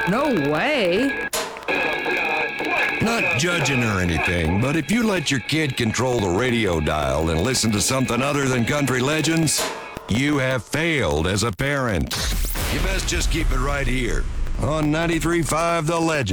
No way. Not judging or anything, but if you let your kid control the radio dial and listen to something other than country legends, you have failed as a parent. You best just keep it right here on 93.5 The Legend.